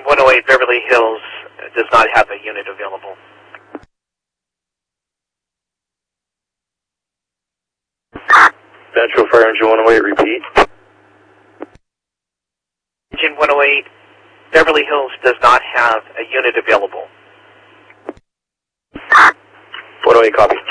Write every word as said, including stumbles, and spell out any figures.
one oh eight Beverly Hills does not have a unit available. Metro Fire Engine one oh eight, repeat. Engine one oh eight Beverly Hills does not have a unit available. one oh eight, copy.